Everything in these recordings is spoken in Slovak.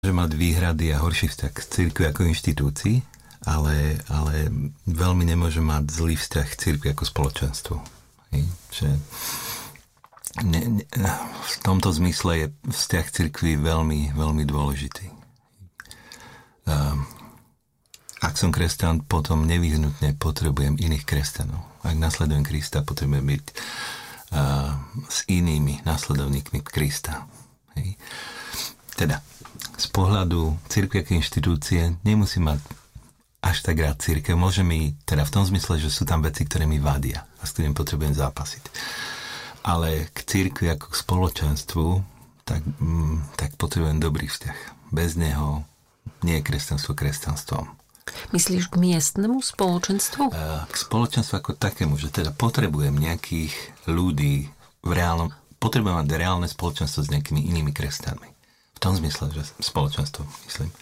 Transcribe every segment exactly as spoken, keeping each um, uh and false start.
Môže mať výhrady a horší vzťah k cirkvi ako inštitúcii, ale, ale veľmi nemôže mať zlý vzťah k cirkvi ako spoločenstvu. Hej? Že ne, ne, v tomto zmysle je vzťah k cirkvi veľmi, veľmi dôležitý. Um, ak som kresťan, potom nevyhnutne potrebujem iných kresťanov. Ak nasledujem Krista, potrebujem byť uh, s inými nasledovníkmi Krista. Hej? Teda, z pohľadu cirkvi ako inštitúcie nemusím mať až tak rád cirkev. Môže mi, teda v tom zmysle, že sú tam veci, ktoré mi vadia a s ktorým potrebujem zápasiť. Ale k cirkvi ako k spoločenstvu tak, mm, tak potrebujem dobrý vzťah. Bez neho nie je kresťanstvo kresťanstvom. Myslíš k miestnemu spoločenstvu? K spoločenstvu ako takému, že teda potrebujem nejakých ľudí v reálnom, potrebujem mať reálne spoločenstvo s nejakými inými kresťanmi. V tom zmysle, že spoločenstvo, myslím.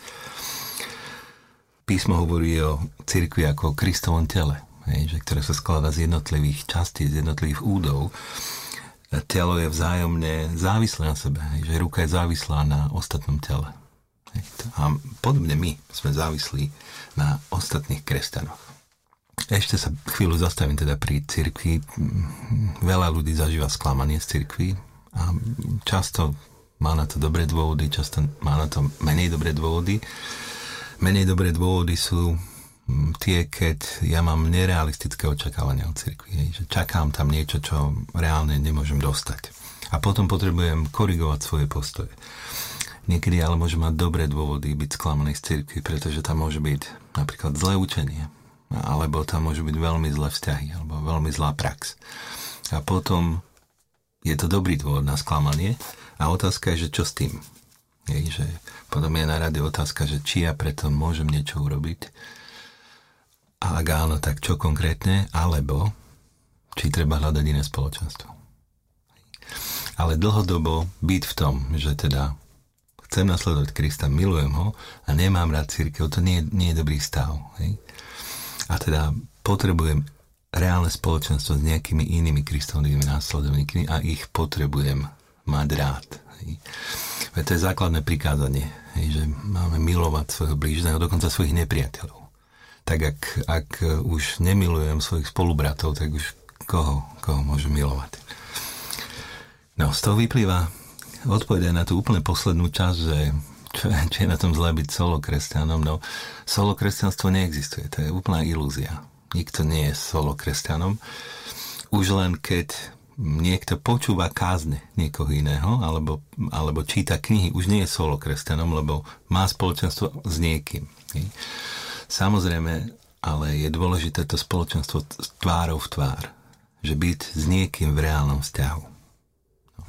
Písmo hovorí o cirkvi ako o Kristovom tele, hej, že, ktoré sa skladá z jednotlivých častí, z jednotlivých údov. Telo je vzájomne závislé na sebe, hej, že ruka je závislá na ostatnom tele. Hej, a podobne my sme závislí na ostatných kresťanoch. Ešte sa chvíľu zastavím teda pri cirkvi. Veľa ľudí zažíva sklamanie z cirkvi a často má na to dobré dôvody, často má na to menej dobré dôvody. Menej dobré dôvody sú tie, keď ja mám nerealistické očakávania od cirkvi. Že čakám tam niečo, čo reálne nemôžem dostať. A potom potrebujem korigovať svoje postoje. Niekedy ale môžem mať dobré dôvody byť sklamaný z cirkvi, pretože tam môže byť napríklad zlé učenie, alebo tam môžu byť veľmi zlé vzťahy, alebo veľmi zlá prax. A potom je to dobrý dôvod na sklamanie. A otázka je, že čo s tým? Je, že potom je na rade otázka, že či ja preto môžem niečo urobiť. A ak áno, tak čo konkrétne? Alebo či treba hľadať iné spoločenstvo. Ale dlhodobo byť v tom, že teda chcem nasledovať Krista, milujem ho a nemám rád cirkev, to nie, nie je dobrý stav. Hej? A teda potrebujem reálne spoločenstvo s nejakými inými kristovnými následovníkmi a ich potrebujem mať rád. Hej. To je základné prikázanie, hej, že máme milovať svojho blížneho, dokonca svojich nepriateľov. Tak ak, ak už nemilujem svojich spolubratov, tak už koho, koho môžem milovať. No, z toho vyplýva odpoveď na tú úplne poslednú časť, že čo, čo je na tom zlé byť solo kresťanom. No, solo kresťanstvo neexistuje, to je úplná ilúzia. Nikto nie je solo kresťanom. Už len keď niekto počúva kázne niekoho iného, alebo, alebo číta knihy, už nie je solo kresťanom, lebo má spoločenstvo s niekým. Hej. Samozrejme, ale je dôležité to spoločenstvo tvárou v tvár. Že byť s niekým v reálnom vzťahu. No.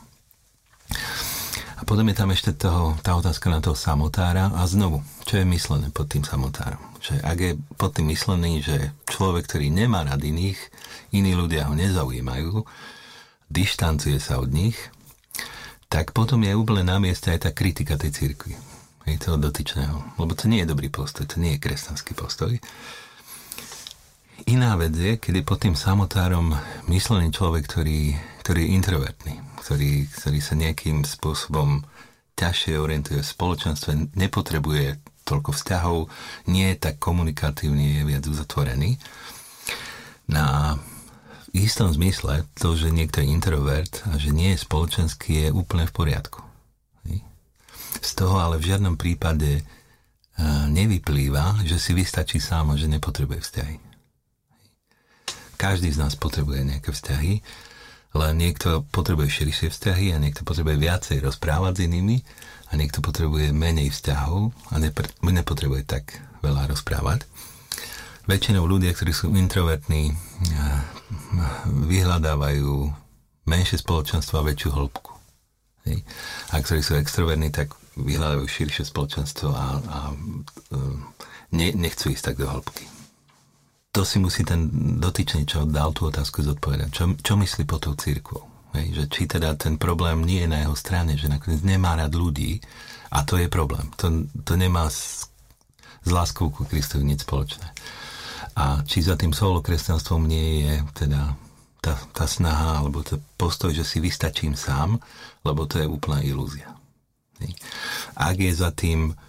A potom je tam ešte toho, tá otázka na toho samotára. A znovu, čo je myslené pod tým samotárom? Že ak je pod tým myslený, že človek, ktorý nemá rád iných, iní ľudia ho nezaujímajú, dištancuje sa od nich, tak potom je úplne na mieste aj tá kritika tej cirkvi. Hej, toho dotyčného. Lebo to nie je dobrý postoj, to nie je kresťanský postoj. Iná vec je, keď je pod tým samotárom myslený človek, ktorý, ktorý je introvertný, ktorý, ktorý sa nejakým spôsobom ťažšie orientuje v spoločenstve, nepotrebuje toľko vzťahov, nie je tak komunikatívny, je viac uzatvorený. Na v istom zmysle to, že niekto je introvert a že nie je spoločenský, je úplne v poriadku. Z toho ale v žiadnom prípade nevyplýva, že si vystačí sám a že nepotrebuje vzťahy. Každý z nás potrebuje nejaké vzťahy, len niekto potrebuje širšie vzťahy a niekto potrebuje viacej rozprávať s inými a niekto potrebuje menej vzťahov a nepre, nepotrebuje tak veľa rozprávať. Väčšinou ľudia, ktorí sú introvertní, vyhľadávajú menšie spoločenstvo a väčšiu hĺbku. Hej. A ktorí sú extrovertní, tak vyhľadávajú širšie spoločenstvo a, a ne, nechcú ísť tak do hĺbky. To si musí ten dotyčný, čo dal tú otázku, zodpovedať. Čo, čo myslí pod tou cirkvou? Hej. Že či teda ten problém nie je na jeho strane, že nakoniec nemá rád ľudí a to je problém. To, to nemá s, s láskou ku Kristovi nič spoločné. A či za tým solo kresťanstvom nie je teda tá, tá snaha, alebo to postoj, že si vystačím sám, lebo to je úplná ilúzia. ak je za tým